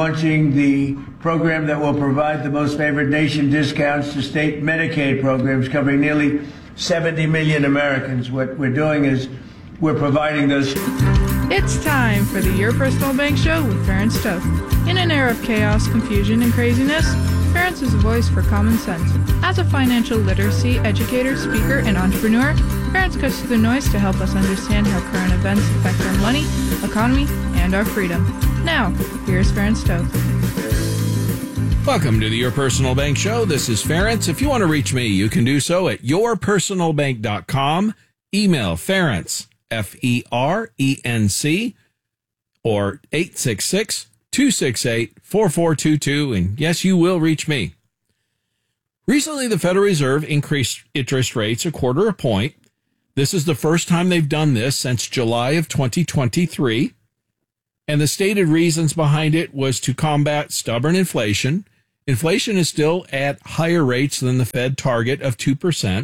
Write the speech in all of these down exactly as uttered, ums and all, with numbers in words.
Launching the program that will provide the most favored nation discounts to state Medicaid programs covering nearly seventy million Americans. What we're doing is we're providing those. It's time for the Your Personal Bank Show with Ferenc Toth. In an era of chaos, confusion, and craziness, Ferenc is a voice for common sense. As a financial literacy educator, speaker, and entrepreneur, Ferenc cuts through the noise to help us understand how current events affect our money, economy, and our freedom. Now, here's Ferenc Toth. Welcome to the Your Personal Bank Show. This is Ferenc. If you want to reach me, you can do so at your personal bank dot com. Email Ferenc, F E R E N C, or eight six six, two six eight, four four two two, and yes, you will reach me. Recently, the Federal Reserve increased interest rates a quarter a point. This is the first time they've done this since July of twenty twenty-three. And the stated reasons behind it was to combat stubborn inflation. Inflation is still at higher rates than the Fed target of two percent.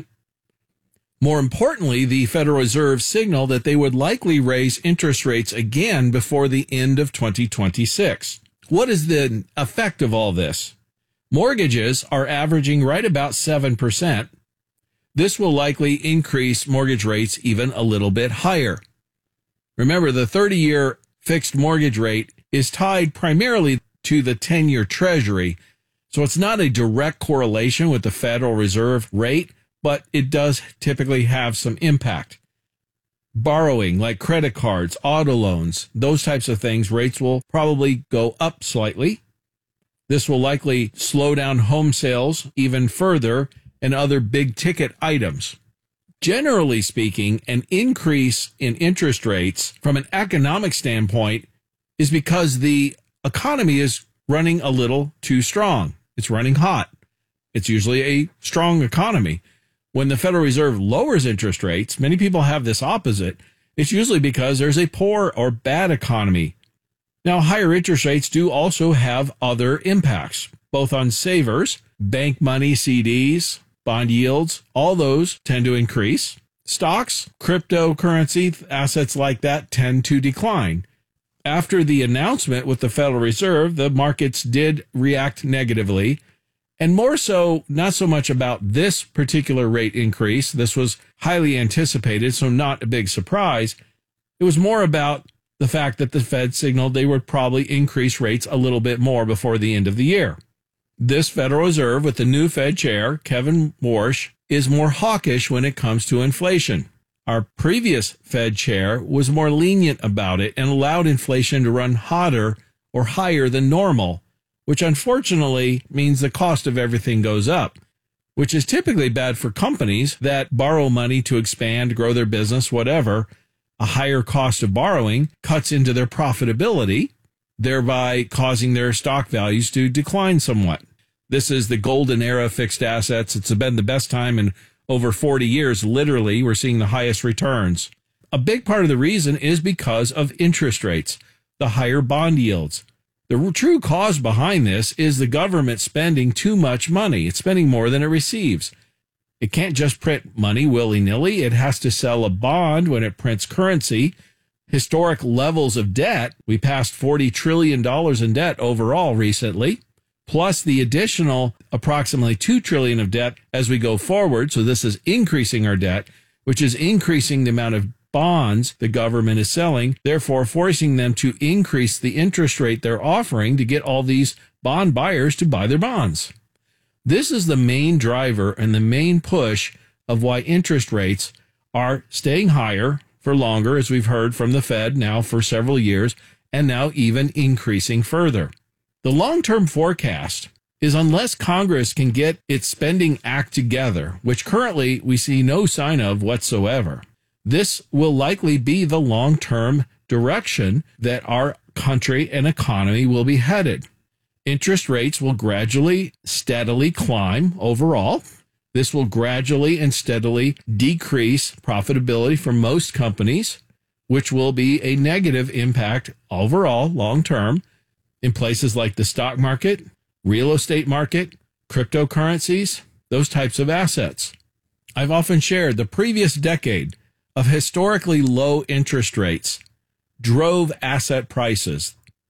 More importantly, the Federal Reserve signaled that they would likely raise interest rates again before the end of twenty twenty-six. What is the effect of all this? Mortgages are averaging right about seven percent. This will likely increase mortgage rates even a little bit higher. Remember, the thirty-year fixed mortgage rate is tied primarily to the ten-year Treasury, so it's not a direct correlation with the Federal Reserve rate, but it does typically have some impact. Borrowing, like credit cards, auto loans, those types of things, rates will probably go up slightly. This will likely slow down home sales even further and other big-ticket items. Generally speaking, an increase in interest rates from an economic standpoint is because the economy is running a little too strong. It's running hot. It's usually a strong economy. When the Federal Reserve lowers interest rates, many people have this opposite. It's usually because there's a poor or bad economy. Now, higher interest rates do also have other impacts, both on savers, bank money, C Ds, bond yields, all those tend to increase. Stocks, cryptocurrency, assets like that tend to decline. After the announcement with the Federal Reserve, the markets did react negatively, and more so, not so much about this particular rate increase. This was highly anticipated, so not a big surprise. It was more about the fact that the Fed signaled they would probably increase rates a little bit more before the end of the year. This Federal Reserve, with the new Fed chair, Kevin Warsh, is more hawkish when it comes to inflation. Our previous Fed chair was more lenient about it and allowed inflation to run hotter or higher than normal, which unfortunately means the cost of everything goes up, which is typically bad for companies that borrow money to expand, grow their business, whatever. A higher cost of borrowing cuts into their profitability, thereby causing their stock values to decline somewhat. This is the golden era of fixed assets. It's been the best time in over forty years. Literally, we're seeing the highest returns. A big part of the reason is because of interest rates, the higher bond yields. The true cause behind this is the government spending too much money. It's spending more than it receives. It can't just print money willy-nilly. It has to sell a bond when it prints currency. Historic levels of debt. We passed forty trillion dollars in debt overall recently, plus the additional approximately two trillion dollars of debt as we go forward. So this is increasing our debt, which is increasing the amount of bonds the government is selling, therefore forcing them to increase the interest rate they're offering to get all these bond buyers to buy their bonds. This is the main driver and the main push of why interest rates are staying higher for longer, as we've heard from the Fed now for several years, and now even increasing further. The long-term forecast is unless Congress can get its spending act together, which currently we see no sign of whatsoever, this will likely be the long-term direction that our country and economy will be headed. Interest rates will gradually, steadily climb overall. This will gradually and steadily decrease profitability for most companies, which will be a negative impact overall, long-term, in places like the stock market, real estate market, cryptocurrencies, those types of assets. I've often shared the previous decade of historically low interest rates drove asset prices.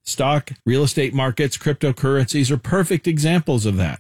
Stock, real estate markets, cryptocurrencies are perfect examples of that.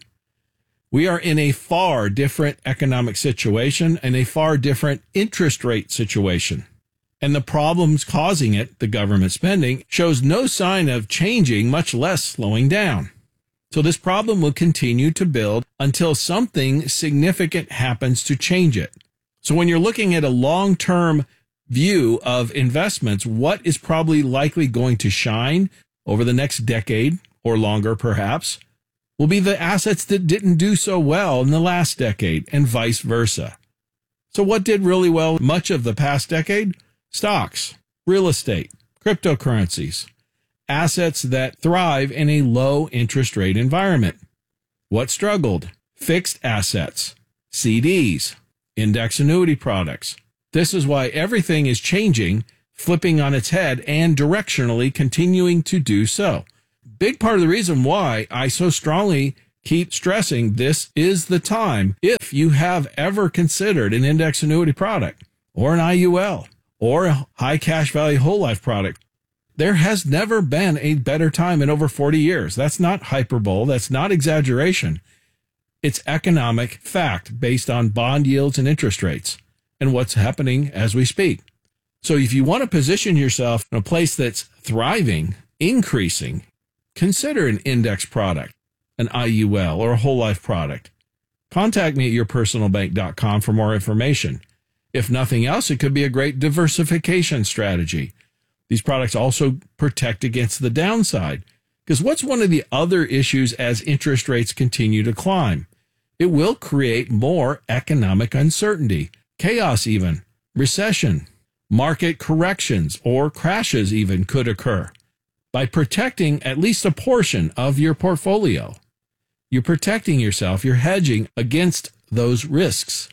We are in a far different economic situation and a far different interest rate situation. And the problems causing it, the government spending, shows no sign of changing, much less slowing down. So this problem will continue to build until something significant happens to change it. So when you're looking at a long-term view of investments, what is probably likely going to shine over the next decade or longer perhaps will be the assets that didn't do so well in the last decade and vice versa. So what did really well much of the past decade? Stocks, real estate, cryptocurrencies, assets that thrive in a low interest rate environment. What struggled? Fixed assets, C Ds, index annuity products. This is why everything is changing, flipping on its head, and directionally continuing to do so. Big part of the reason why I so strongly keep stressing this is the time, if you have ever considered an index annuity product or an I U L or a high cash value whole life product, there has never been a better time in over forty years. That's not hyperbole. That's not exaggeration. It's economic fact based on bond yields and interest rates and what's happening as we speak. So if you want to position yourself in a place that's thriving, increasing, consider an index product, an I U L, or a whole life product. Contact me at your personal bank dot com for more information. If nothing else, it could be a great diversification strategy. These products also protect against the downside. Because what's one of the other issues as interest rates continue to climb? It will create more economic uncertainty, chaos even, recession, market corrections, or crashes even could occur. By protecting at least a portion of your portfolio, you're protecting yourself, you're hedging against those risks.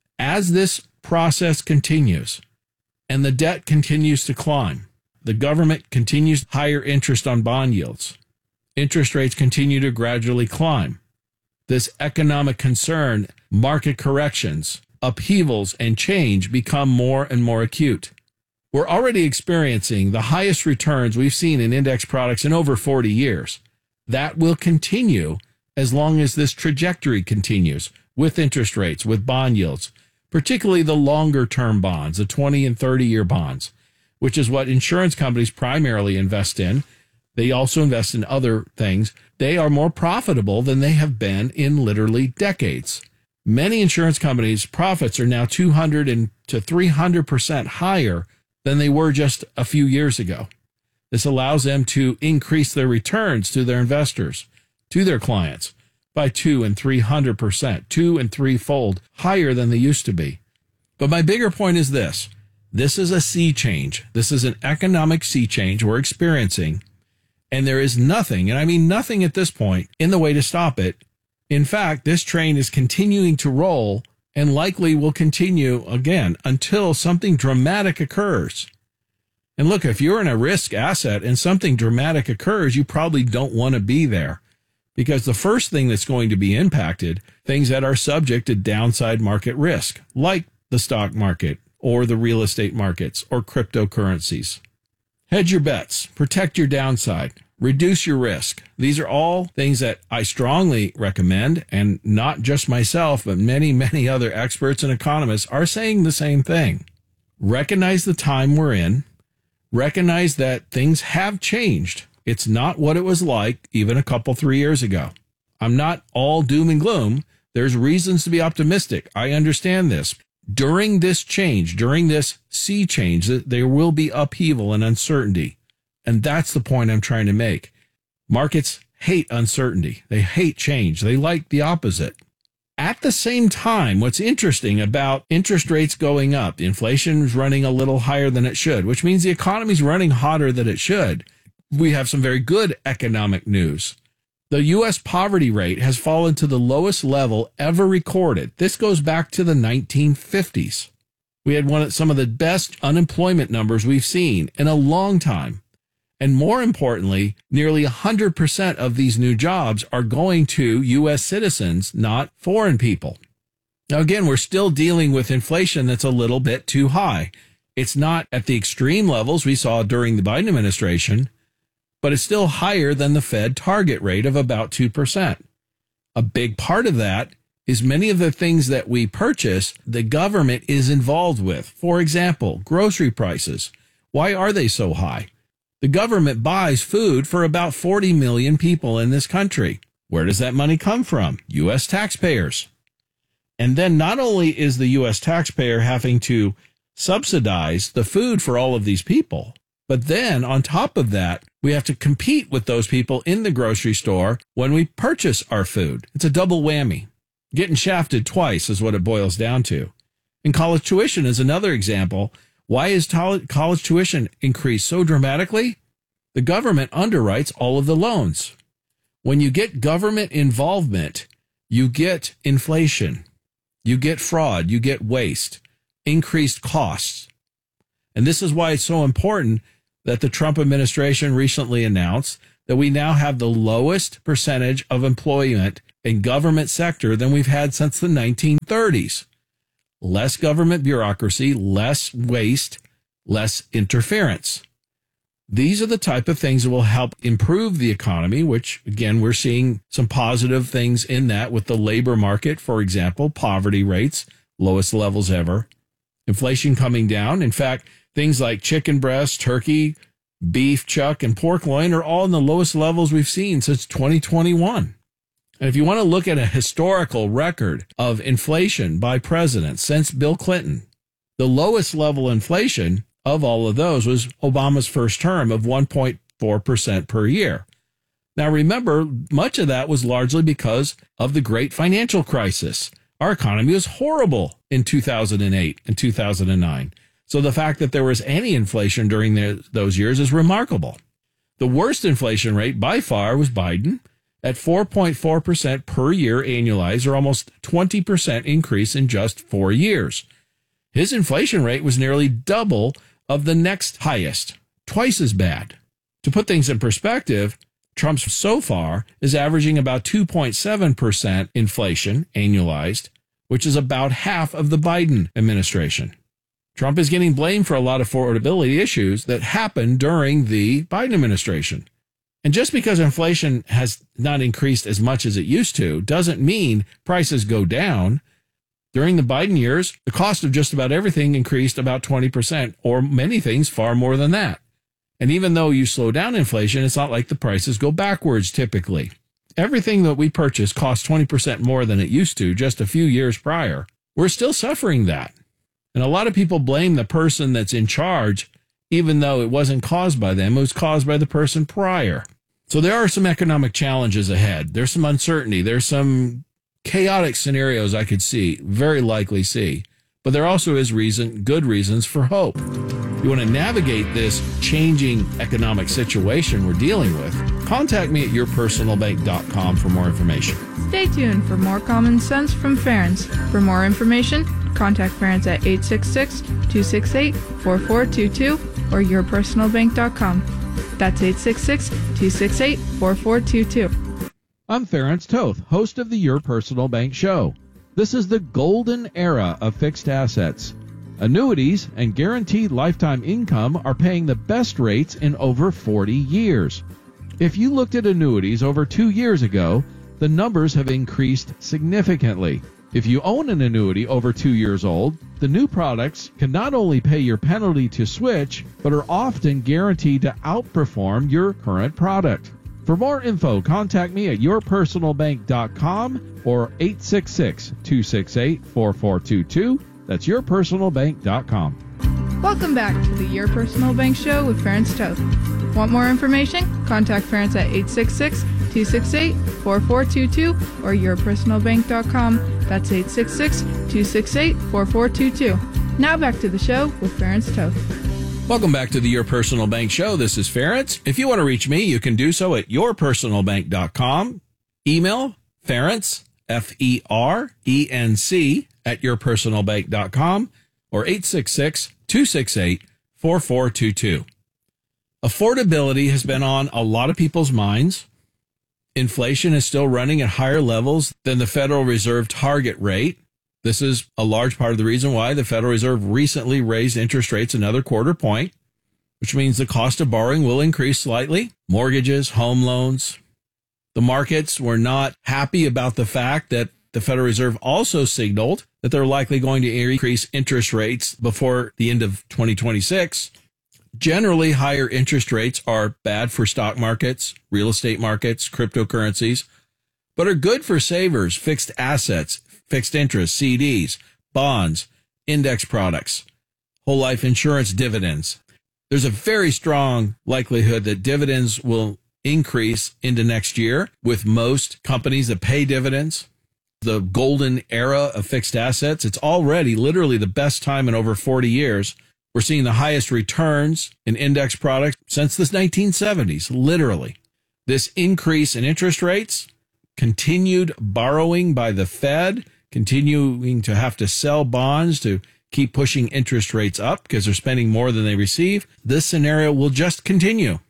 As this process continues and the debt continues to climb, the government continues higher interest on bond yields, interest rates continue to gradually climb. This economic concern, market corrections, upheavals, and change become more and more acute. We're already experiencing the highest returns we've seen in index products in over forty years. That will continue as long as this trajectory continues with interest rates, with bond yields, particularly the longer-term bonds, the twenty and thirty-year bonds, which is what insurance companies primarily invest in. They also invest in other things. They are more profitable than they have been in literally decades. Many insurance companies' profits are now two hundred to three hundred percent higher than they were just a few years ago. This allows them to increase their returns to their investors, to their clients, by two and three hundred percent, two and threefold higher than they used to be. But my bigger point is this. This is a sea change. This is an economic sea change we're experiencing. And there is nothing, and I mean nothing at this point, in the way to stop it. In fact, this train is continuing to roll and likely will continue again until something dramatic occurs. And look, if you're in a risk asset and something dramatic occurs, you probably don't want to be there, because the first thing that's going to be impacted, things that are subject to downside market risk, like the stock market or the real estate markets or cryptocurrencies. Hedge your bets, protect your downside, reduce your risk. These are all things that I strongly recommend, and not just myself, but many, many other experts and economists are saying the same thing. Recognize the time we're in. Recognize that things have changed. It's not what it was like even a couple, three years ago. I'm not all doom and gloom. There's reasons to be optimistic. I understand this. During this change, during this sea change, there will be upheaval and uncertainty. And that's the point I'm trying to make. Markets hate uncertainty. They hate change. They like the opposite. At the same time, what's interesting about interest rates going up, inflation is running a little higher than it should, which means the economy's running hotter than it should. We have some very good economic news. The U S poverty rate has fallen to the lowest level ever recorded. This goes back to the nineteen fifties. We had one of some of the best unemployment numbers we've seen in a long time. And more importantly, nearly one hundred percent of these new jobs are going to U S citizens, not foreign people. Now, again, we're still dealing with inflation that's a little bit too high. It's not at the extreme levels we saw during the Biden administration, but it's still higher than the Fed target rate of about two percent. A big part of that is many of the things that we purchase, the government is involved with. For example, grocery prices. Why are they so high? The government buys food for about forty million people in this country. Where does that money come from? U S taxpayers. And then not only is the U S taxpayer having to subsidize the food for all of these people, but then on top of that, we have to compete with those people in the grocery store when we purchase our food. It's a double whammy. Getting shafted twice is what it boils down to. And college tuition is another example. Why is college tuition increased so dramatically? The government underwrites all of the loans. When you get government involvement, you get inflation, you get fraud, you get waste, increased costs. And this is why it's so important that the Trump administration recently announced that we now have the lowest percentage of employment in government sector than we've had since the nineteen thirties. Less government bureaucracy, less waste, less interference. These are the type of things that will help improve the economy, which, again, we're seeing some positive things in that with the labor market, for example, poverty rates, lowest levels ever, inflation coming down. In fact, things like chicken breast, turkey, beef, chuck, and pork loin are all in the lowest levels we've seen since twenty twenty-one. And if you want to look at a historical record of inflation by presidents since Bill Clinton, the lowest level inflation of all of those was Obama's first term of one point four percent per year. Now, remember, much of that was largely because of the great financial crisis. Our economy was horrible in two thousand eight and two thousand nine. So the fact that there was any inflation during the, those years is remarkable. The worst inflation rate by far was Biden at four point four percent per year annualized, or almost twenty percent increase in just four years. His inflation rate was nearly double of the next highest, twice as bad. To put things in perspective, Trump's so far is averaging about two point seven percent inflation annualized, which is about half of the Biden administration. Trump is getting blamed for a lot of affordability issues that happened during the Biden administration. And just because inflation has not increased as much as it used to doesn't mean prices go down. During the Biden years, the cost of just about everything increased about twenty percent, or many things far more than that. And even though you slow down inflation, it's not like the prices go backwards typically. Everything that we purchase costs twenty percent more than it used to just a few years prior. We're still suffering that. And a lot of people blame the person that's in charge, even though it wasn't caused by them. It was caused by the person prior. So there are some economic challenges ahead. There's some uncertainty. There's some chaotic scenarios I could see, very likely see. But there also is reason, good reasons for hope. You want to navigate this changing economic situation we're dealing with, contact me at your personal bank dot com for more information. Stay tuned for more common sense from Ference. For more information, contact Ference at eight six six, two six eight, four four two two or your personal bank dot com. That's eight six six, two six eight, four four two two. I'm Ference Toth, host of the Your Personal Bank Show. This is the golden era of fixed assets. Annuities and guaranteed lifetime income are paying the best rates in over forty years. If you looked at annuities over two years ago, the numbers have increased significantly. If you own an annuity over two years old, the new products can not only pay your penalty to switch, but are often guaranteed to outperform your current product. For more info, contact me at your personal bank dot com or eight six six, two six eight, four four two two. That's your personal bank dot com. Welcome back to the Your Personal Bank Show with Ference Toth. Want more information? Contact Ference at eight six six, two six eight, four four two two or your personal bank dot com. That's eight six six, two six eight, four four two two. Now back to the show with Ference Toth. Welcome back to the Your Personal Bank Show. This is Ference. If you want to reach me, you can do so at your personal bank dot com. Email Ference, F E R E N C, at your personal bank dot com or eight six six, two six eight, four four two two. Affordability has been on a lot of people's minds. Inflation is still running at higher levels than the Federal Reserve target rate. This is a large part of the reason why the Federal Reserve recently raised interest rates another quarter point. which means the cost of borrowing will increase slightly. Mortgages, home loans. The markets were not happy about the fact that the Federal Reserve also signaled that they're likely going to increase interest rates before the end of twenty twenty-six. Generally, higher interest rates are bad for stock markets, real estate markets, cryptocurrencies, but are good for savers, fixed assets, fixed interest, C Ds, bonds, index products, whole life insurance, dividends. There's a very strong likelihood that dividends will increase into next year with most companies that pay dividends. The golden era of fixed assets, it's already literally the best time in over forty years. We're seeing the highest returns in index products since the nineteen seventies, literally. This increase in interest rates, continued borrowing by the Fed, continuing to have to sell bonds to keep pushing interest rates up because they're spending more than they receive. This scenario will just continue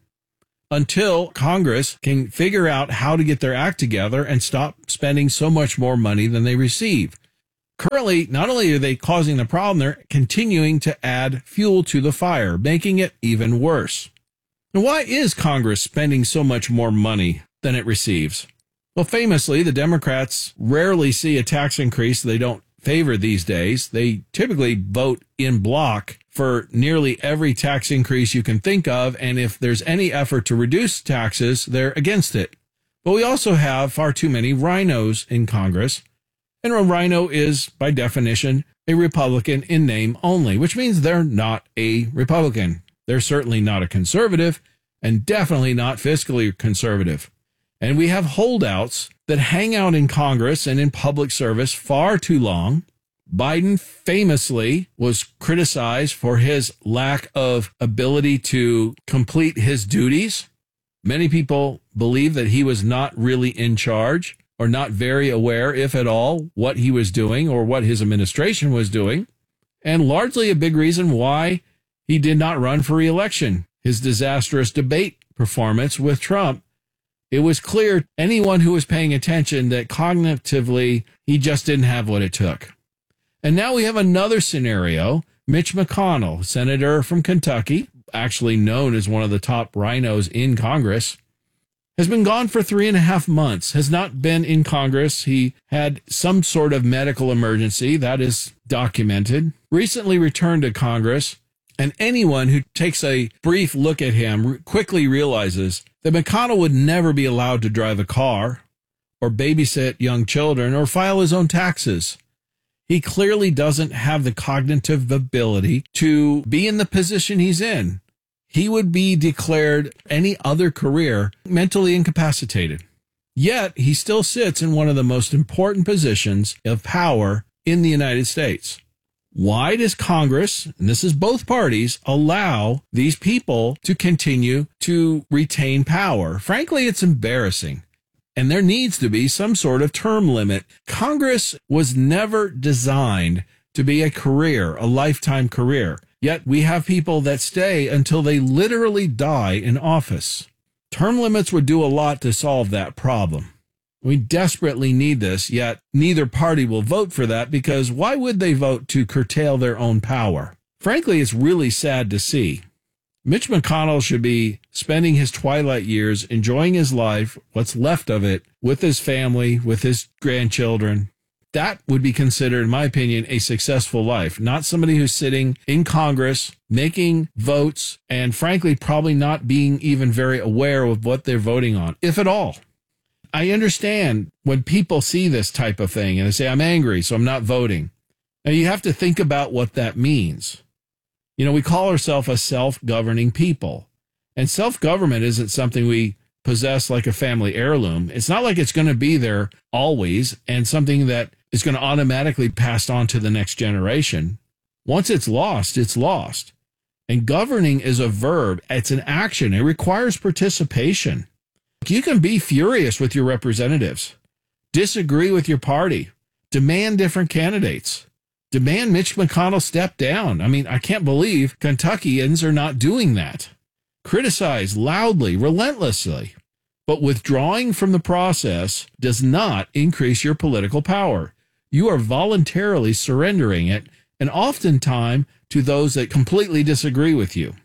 until Congress can figure out how to get their act together and stop spending so much more money than they receive. Currently, not only are they causing the problem, they're continuing to add fuel to the fire, making it even worse. Now, why is Congress spending so much more money than it receives? Well, famously, the Democrats rarely see a tax increase they don't favor these days. They typically vote in block for nearly every tax increase you can think of, and if there's any effort to reduce taxes, they're against it. But we also have far too many rhinos in Congress, and a rhino is, by definition, a Republican in name only, which means they're not a Republican. They're certainly not a conservative, and definitely not fiscally conservative. And we have holdouts that hang out in Congress and in public service far too long. Biden famously was criticized for his lack of ability to complete his duties. Many people believe that he was not really in charge or not very aware, if at all, what he was doing or what his administration was doing. And largely a big reason why he did not run for re-election, his disastrous debate performance with Trump. It was clear to anyone who was paying attention that cognitively he just didn't have what it took. And now we have another scenario. Mitch McConnell, senator from Kentucky, actually known as one of the top rhinos in Congress, has been gone for three and a half months, has not been in Congress. He had some sort of medical emergency that is documented, recently returned to Congress. And anyone who takes a brief look at him quickly realizes that McConnell would never be allowed to drive a car or babysit young children or file his own taxes. He clearly doesn't have the cognitive ability to be in the position he's in. He would be declared any other career mentally incapacitated. Yet he still sits in one of the most important positions of power in the United States. Why does Congress, and this is both parties, allow these people to continue to retain power? Frankly, it's embarrassing. And there needs to be some sort of term limit. Congress was never designed to be a career, a lifetime career. Yet we have people that stay until they literally die in office. Term limits would do a lot to solve that problem. We desperately need this, yet neither party will vote for that because why would they vote to curtail their own power? Frankly, it's really sad to see. Mitch McConnell should be spending his twilight years enjoying his life, what's left of it, with his family, with his grandchildren. That would be considered, in my opinion, a successful life, not somebody who's sitting in Congress, making votes, and frankly, probably not being even very aware of what they're voting on, if at all. I understand when people see this type of thing and they say, I'm angry, so I'm not voting. Now, you have to think about what that means. You know, we call ourselves a self-governing people, and self-government isn't something we possess like a family heirloom. It's not like it's going to be there always and something that is going to automatically pass on to the next generation. Once it's lost, it's lost. And governing is a verb. It's an action. It requires participation. You can be furious with your representatives, disagree with your party, demand different candidates, demand Mitch McConnell step down. I mean, I can't believe Kentuckians are not doing that. Criticize loudly, relentlessly. But withdrawing from the process does not increase your political power. You are voluntarily surrendering it, and oftentimes to those that completely disagree with you.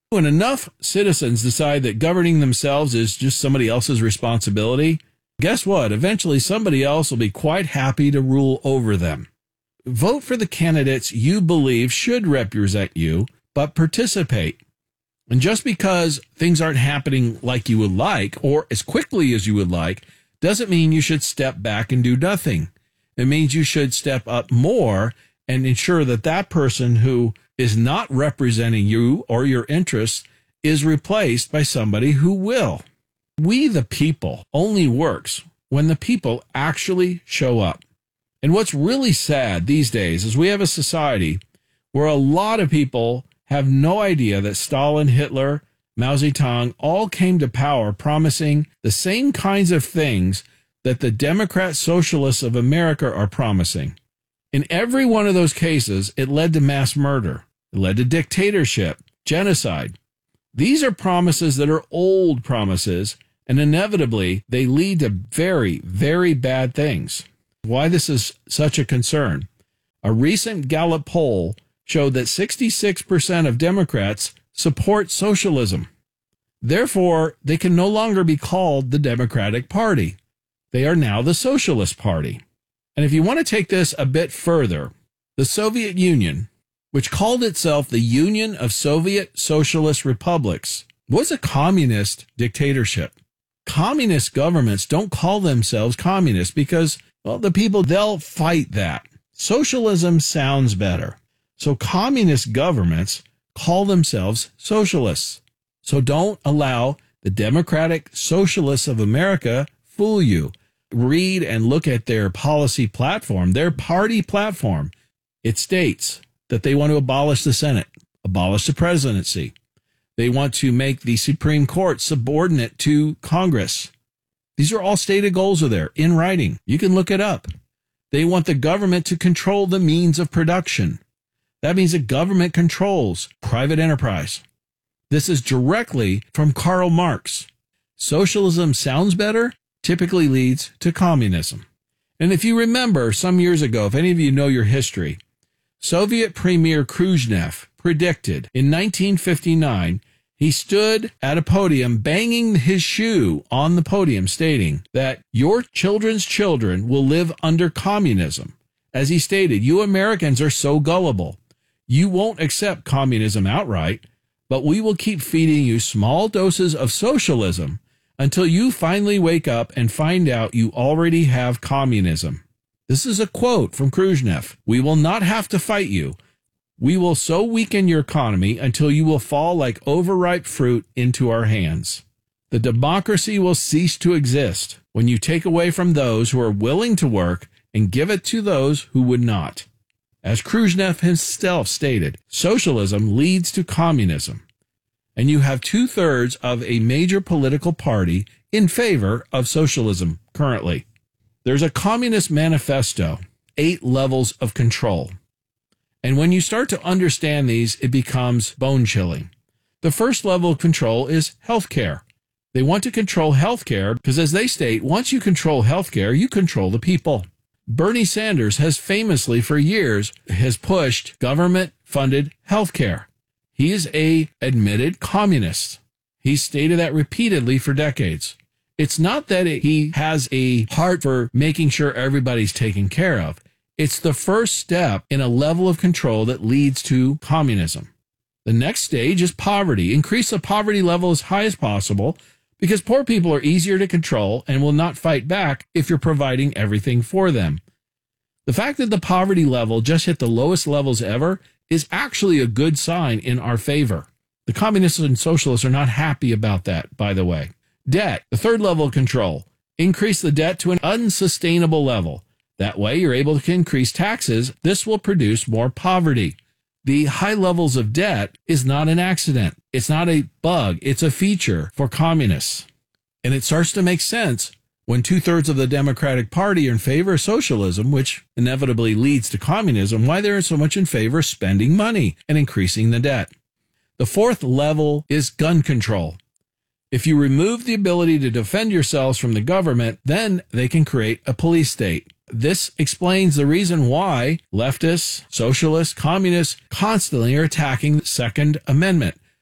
When enough citizens decide that governing themselves is just somebody else's responsibility, guess what? Eventually somebody else will be quite happy to rule over them. Vote for the candidates you believe should represent you, but participate. And just because things aren't happening like you would like or as quickly as you would like doesn't mean you should step back and do nothing. It means you should step up more and ensure that that person who is not representing you or your interests is replaced by somebody who will. We the people only works when the people actually show up. And what's really sad these days is we have a society where a lot of people have no idea that Stalin, Hitler, Mao Zedong all came to power promising the same kinds of things that the Democrat Socialists of America are promising. In every one of those cases, it led to mass murder. It led to dictatorship, genocide. These are promises that are old promises, and inevitably they lead to very, very bad things. Why this is such a concern? A recent Gallup poll showed that sixty-six percent of Democrats support socialism. Therefore, they can no longer be called the Democratic Party. They are now the Socialist Party. And if you want to take this a bit further, the Soviet Union, which called itself the Union of Soviet Socialist Republics, was a communist dictatorship. Communist governments don't call themselves communist because, well, the people, they'll fight that. Socialism sounds better. So communist governments call themselves socialists. So don't allow the Democratic Socialists of America fool you. Read and look at their policy platform, their party platform. It states that they want to abolish the Senate, abolish the presidency. They want to make the Supreme Court subordinate to Congress. These are all stated goals of theirs in writing. You can look it up. They want the government to control the means of production. That means the government controls private enterprise. This is directly from Karl Marx. Socialism sounds better, typically leads to communism. And if you remember some years ago, if any of you know your history, Soviet Premier Khrushchev predicted in nineteen fifty-nine, he stood at a podium banging his shoe on the podium stating that your children's children will live under communism. As he stated, you Americans are so gullible. You won't accept communism outright, but we will keep feeding you small doses of socialism until you finally wake up and find out you already have communism. This is a quote from Khrushchev. We will not have to fight you. We will so weaken your economy until you will fall like overripe fruit into our hands. The democracy will cease to exist when you take away from those who are willing to work and give it to those who would not. As Khrushchev himself stated, socialism leads to communism. And you have two-thirds of a major political party in favor of socialism currently. There's a Communist Manifesto, eight levels of control. And when you start to understand these, it becomes bone-chilling. The first level of control is healthcare. They want to control healthcare because, as they state, once you control healthcare, you control the people. Bernie Sanders has famously for years has pushed government-funded healthcare. He is a admitted communist. He's stated that repeatedly for decades. It's not that it, he has a heart for making sure everybody's taken care of. It's the first step in a level of control that leads to communism. The next stage is poverty. Increase the poverty level as high as possible because poor people are easier to control and will not fight back if you're providing everything for them. The fact that the poverty level just hit the lowest levels ever is actually a good sign in our favor. The communists and socialists are not happy about that, by the way. Debt, the third level of control. Increase the debt to an unsustainable level. That way, you're able to increase taxes. This will produce more poverty. The high levels of debt is not an accident. It's not a bug. It's a feature for communists. And it starts to make sense when two-thirds of the Democratic Party are in favor of socialism, which inevitably leads to communism, why they're so much in favor of spending money and increasing the debt. The fourth level is gun control. If you remove the ability to defend yourselves from the government, then they can create a police state. This explains the reason why leftists, socialists, communists constantly are attacking the Second Amendment.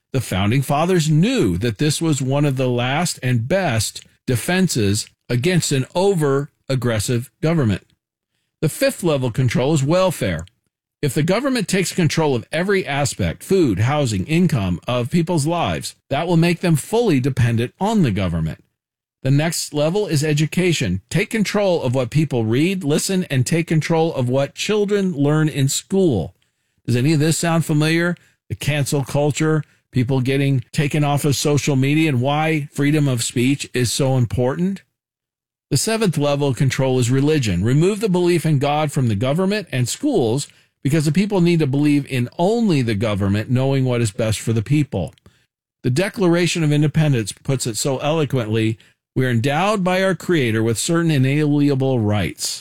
The Founding Fathers knew that this was one of the last and best defenses against an over-aggressive government. The fifth level control is welfare. If the government takes control of every aspect, food, housing, income, of people's lives, that will make them fully dependent on the government. The next level is education. Take control of what people read, listen, and take control of what children learn in school. Does any of this sound familiar? The cancel culture, people getting taken off of social media, and why freedom of speech is so important. The seventh level of control is religion. Remove the belief in God from the government and schools because the people need to believe in only the government, knowing what is best for the people. The Declaration of Independence puts it so eloquently: we are endowed by our Creator with certain inalienable rights.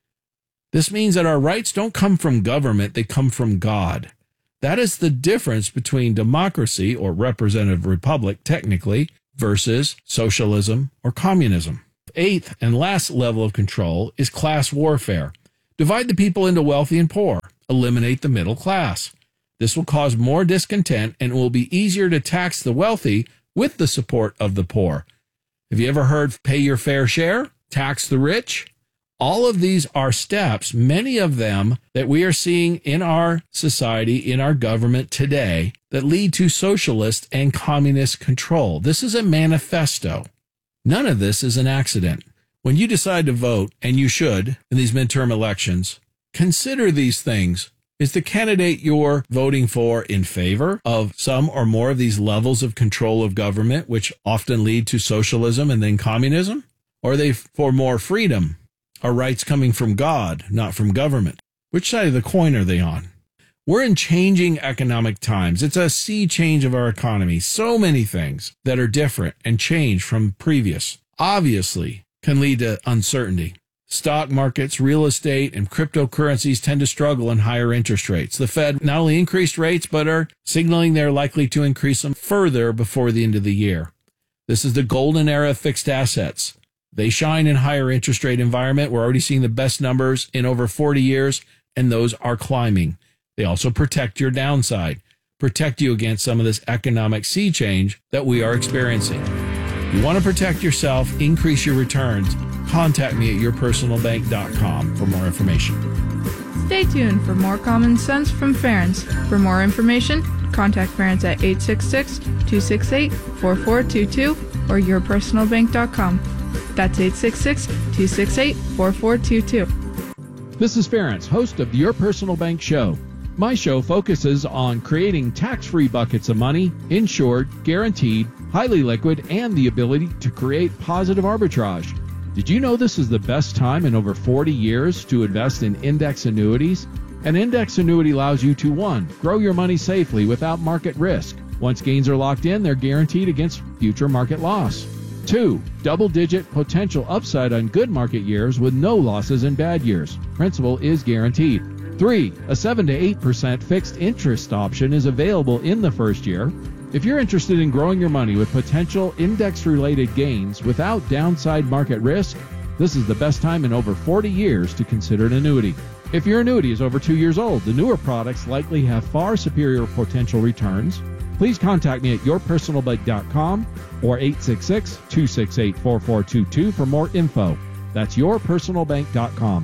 This means that our rights don't come from government, they come from God. That is the difference between democracy, or representative republic technically, versus socialism or communism. Eighth and last level of control is class warfare. Divide the people into wealthy and poor. Eliminate the middle class. This will cause more discontent and it will be easier to tax the wealthy with the support of the poor. Have you ever heard pay your fair share? Tax the rich? All of these are steps, many of them that we are seeing in our society, in our government today, that lead to socialist and communist control. This is a manifesto. None of this is an accident. When you decide to vote, and you should in these midterm elections, consider these things. Is the candidate you're voting for in favor of some or more of these levels of control of government, which often lead to socialism and then communism? Or are they for more freedom? Are rights coming from God, not from government? Which side of the coin are they on? We're in changing economic times. It's a sea change of our economy. So many things that are different and change from previous, obviously, can lead to uncertainty. Stock markets, real estate, and cryptocurrencies tend to struggle in higher interest rates. The Fed not only increased rates, but are signaling they're likely to increase them further before the end of the year. This is the golden era of fixed assets. They shine in higher interest rate environment. We're already seeing the best numbers in over forty years, and those are climbing. They also protect your downside, protect you against some of this economic sea change that we are experiencing. You want to protect yourself, increase your returns, contact me at your personal bank dot com for more information. Stay tuned for more common sense from Ferenc. For more information, contact Ferenc at eight six six, two six eight, four four two two or your personal bank dot com. That's eight six six, two six eight, four four two two. This is Ferenc, host of the Your Personal Bank Show. My show focuses on creating tax-free buckets of money, insured, guaranteed, highly liquid, and the ability to create positive arbitrage. Did you know this is the best time in over forty years to invest in index annuities? An index annuity allows you to, one, grow your money safely without market risk. Once gains are locked in, they're guaranteed against future market loss. Two, double-digit potential upside on good market years with no losses in bad years. Principal is guaranteed. Three, a seven to eight percent fixed interest option is available in the first year. If you're interested in growing your money with potential index-related gains without downside market risk, this is the best time in over forty years to consider an annuity. If your annuity is over two years old, the newer products likely have far superior potential returns. Please contact me at your personal bank dot com or eight six six, two six eight, four four two two for more info. That's your personal bank dot com.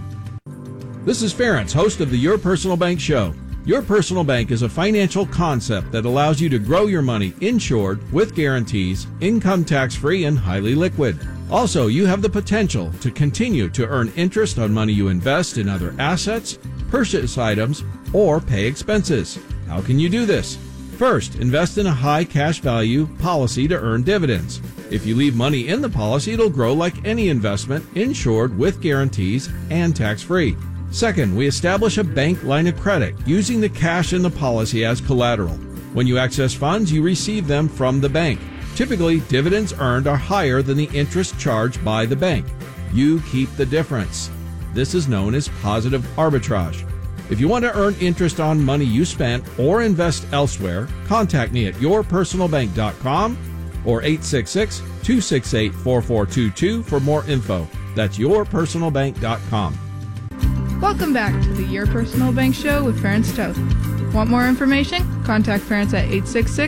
This is Ferenc, host of the Your Personal Bank Show. Your Personal Bank is a financial concept that allows you to grow your money insured with guarantees, income tax-free, and highly liquid. Also, you have the potential to continue to earn interest on money you invest in other assets, purchase items, or pay expenses. How can you do this? First, invest in a high cash value policy to earn dividends. If you leave money in the policy, it'll grow like any investment, insured with guarantees and tax-free. Second, we establish a bank line of credit using the cash in the policy as collateral. When you access funds, you receive them from the bank. Typically, dividends earned are higher than the interest charged by the bank. You keep the difference. This is known as positive arbitrage. If you want to earn interest on money you spent or invest elsewhere, contact me at your personal bank dot com or eight six six, two six eight, four four two two for more info. That's your personal bank dot com. Welcome back to the Your Personal Bank Show with Ferenc Toth. Want more information? Contact Ferenc at eight six six, two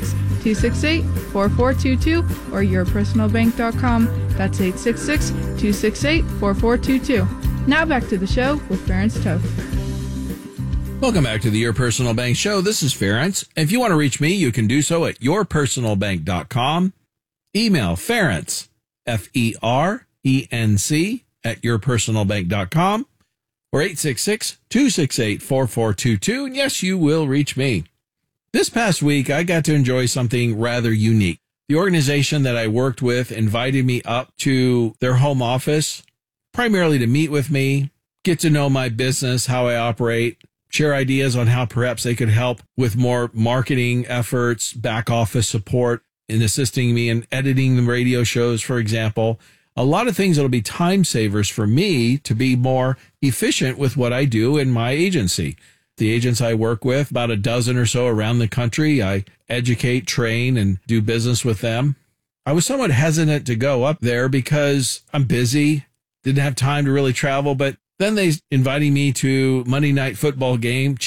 two six eight, four four two two or your personal bank dot com. That's eight six six, two six eight, four four two two. Now back to the show with Ference Toth. Welcome back to the Your Personal Bank Show. This is Ference. If you want to reach me, you can do so at your personal bank dot com. Email Ference, F E R E N C, at your personal bank dot com. Or eight six six, two six eight, four four two two. And yes, you will reach me. This past week, I got to enjoy something rather unique. The organization that I worked with invited me up to their home office, primarily to meet with me, get to know my business, how I operate, share ideas on how perhaps they could help with more marketing efforts, back office support, in assisting me in editing the radio shows, for example. A lot of things that'll be time savers for me to be more efficient with what I do in my agency. The agents I work with, about a dozen or so around the country, I educate, train, and do business with them. I was somewhat hesitant to go up there because I'm busy, didn't have time to really travel, but then they invited me to Monday Night Football game,